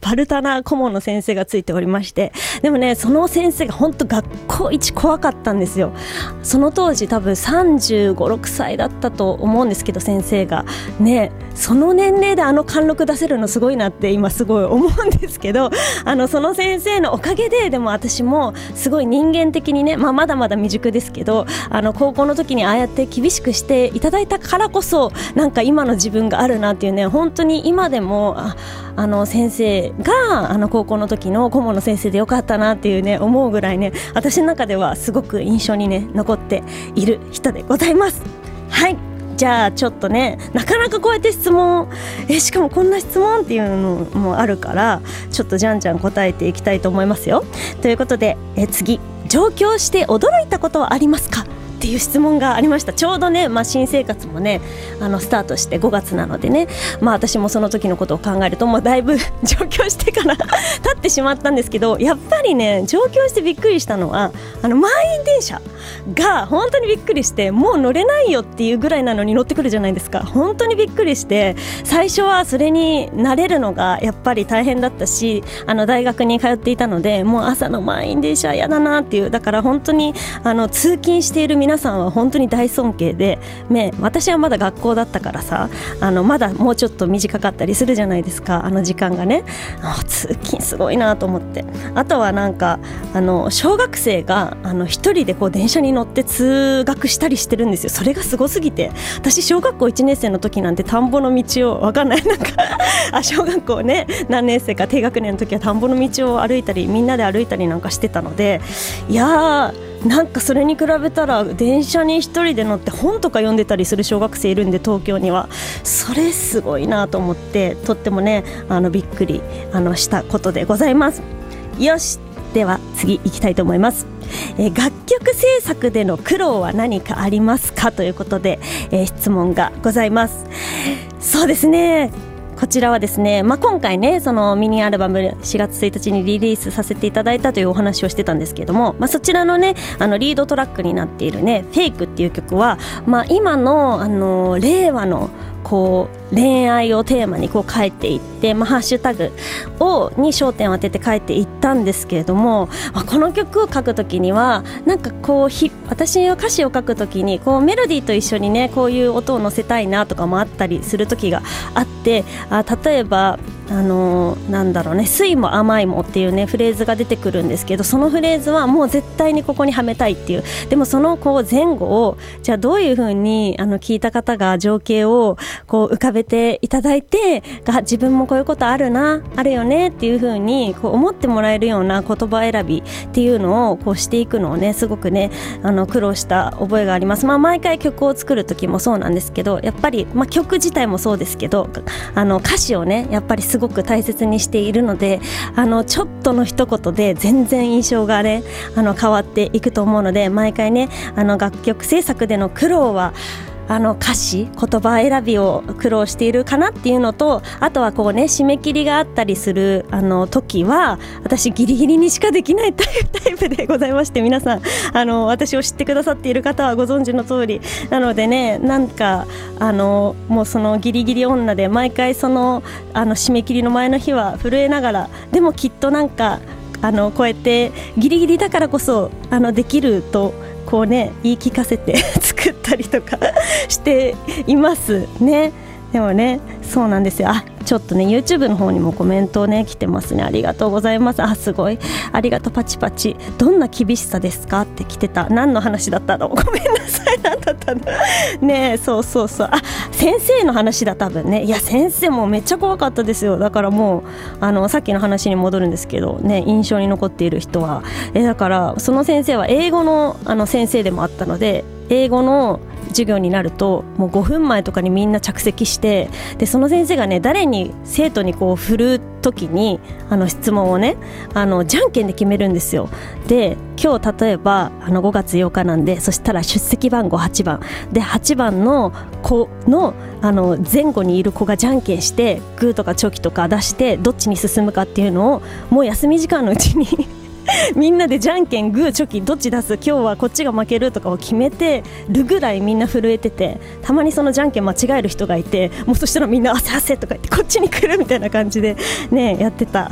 パルタな顧問の先生がついておりまして、でもねその先生が本当学校一怖かったんですよ。その当時多分35、6歳だったと思うんですけど、先生がねその年齢で貫禄出せるのすごいなって今すごい思うんですけど、その先生のおかげででも私もすごい人間的にね、まだまだ未熟ですけど高校の時にああやって厳しくしていただいたからこそなんか今の自分があるなっていうね、本当に今でも先生が高校の時の顧問の先生でよかったなっていうね思うぐらいね、私の中ではすごく印象にね残っている人でございます。はい、じゃあちょっとねなかなかこうやって質問しかもこんな質問っていうのもあるから、ちょっとじゃんじゃん答えていきたいと思いますよ。ということで次、上京して驚いたことはありますかっていう質問がありました。ちょうどね、新生活もねスタートして5月なのでね、私もその時のことを考えるともうだいぶ上京してから経ってしまったんですけど、やっぱりね上京してびっくりしたのは満員電車が本当にびっくりして、もう乗れないよっていうぐらいなのに乗ってくるじゃないですか。本当にびっくりして、最初はそれに慣れるのがやっぱり大変だったし、大学に通っていたのでもう朝の満員電車嫌だなっていう、だから本当に通勤している皆さんは本当に大尊敬で、私はまだ学校だったからさまだもうちょっと短かったりするじゃないですか、時間がね。通勤すごいなと思って、あとはなんか小学生が一人でこう電車に乗って通学したりしてるんですよ。それがすごすぎて、私小学校1年生の時なんて田んぼの道を分かんないなんか小学校ね何年生か低学年の時は田んぼの道を歩いたりみんなで歩いたりなんかしてたので、いやなんかそれに比べたら電車に一人で乗って本とか読んでたりする小学生いるんで、東京にはそれすごいなと思って、とってもねびっくりしたことでございます。よし、では次行きたいと思います。楽曲制作での苦労は何かありますかということで、質問がございます。そうですね、こちらはですね、今回ねそのミニアルバム4月1日にリリースさせていただいたというお話をしてたんですけども、そちらのねリードトラックになっているねフェイクっていう曲は、今の令和のこう恋愛をテーマにこう書いていって、ハッシュタグに焦点を当てて書いていったんですけれども、この曲を書くときにはなんかこう私が歌詞を書くときにこうメロディーと一緒にねこういう音を乗せたいなとかもあったりするときがあって、例えばなんだろうね、酸いも甘いもっていうねフレーズが出てくるんですけど、そのフレーズはもう絶対にここにはめたいっていう、でもそのこう前後をじゃあどういう風に聞いた方が情景をこう浮かべていただいて、自分もこういうことあるよねっていう風にこう思ってもらえるような言葉選びっていうのをこうしていくのをねすごくね苦労した覚えがあります。毎回曲を作る時もそうなんですけど、やっぱり曲自体もそうですけど歌詞をねやっぱりすごく大切にしているので、ちょっとの一言で全然印象がね変わっていくと思うので、毎回ね楽曲制作での苦労は歌詞言葉選びを苦労しているかなっていうのと、あとはこうね締め切りがあったりする時は私ギリギリにしかできないタイプでございまして、皆さん私を知ってくださっている方はご存知の通りなのでね、なんかもうそのギリギリ女で毎回その締め切りの前の日は震えながら、でもきっとなんかこうやってギリギリだからこそできるとこうね言い聞かせて作ったりとかしていますね。でもねそうなんですよ。ちょっとね YouTube の方にもコメントね来てますね。ありがとうございます。すごいありがとう。パチパチ。どんな厳しさですかって来てた。何の話だったのごめんなさい。何だったのね。そう先生の話だ多分ね。いや先生もめっちゃ怖かったですよ。だからもうさっきの話に戻るんですけどね、印象に残っている人はだからその先生は英語の先生でもあったので、英語の授業になるともう5分前とかにみんな着席して、でその先生がね生徒にこう振る時に質問をねじゃんけんで決めるんですよ。で今日例えば5月8日なんで、そしたら出席番号8番で8番の子の前後にいる子がじゃんけんしてグーとかチョキとか出してどっちに進むかっていうのをもう休み時間のうちにみんなでじゃんけんグーチョキどっち出す、今日はこっちが負けるとかを決めてるぐらいみんな震えてて、たまにそのじゃんけん間違える人がいて、もうそしたらみんな汗とか言ってこっちに来るみたいな感じでねやってた